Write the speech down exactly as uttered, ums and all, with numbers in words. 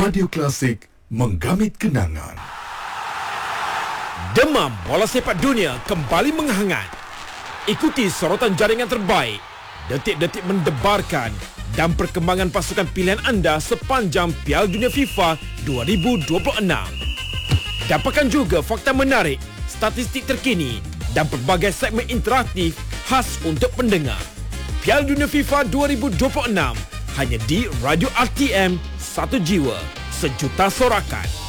Radio Klasik menggamit kenangan. Demam bola sepak dunia kembali menghangat. Ikuti sorotan jaringan terbaik, detik-detik mendebarkan dan perkembangan pasukan pilihan anda sepanjang Piala Dunia FIFA dua ribu dua puluh enam. Dapatkan juga fakta menarik, statistik terkini dan pelbagai segmen interaktif khas untuk pendengar. Piala Dunia FIFA dua ribu dua puluh enam hanya di Radio R T M, satu jiwa, sejuta sorakan.